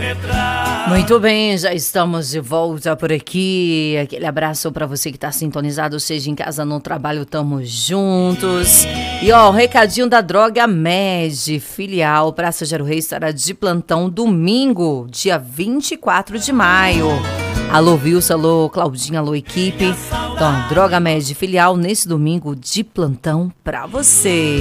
Muito bem, já estamos de volta por aqui. Aquele abraço para você que está sintonizado, seja em casa, no trabalho, tamo juntos. E ó, o recadinho da Droga Med, filial Praça Gero Reis, estará de plantão domingo, dia 24 de maio. Alô Wilson, alô Claudinha, alô equipe. Então, Droga Med, filial, nesse domingo de plantão para você.